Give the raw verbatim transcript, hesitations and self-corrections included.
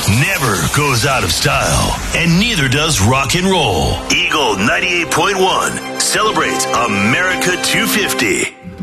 never goes out of style, and neither does rock and roll. Eagle ninety-eight point one celebrates America two fifty.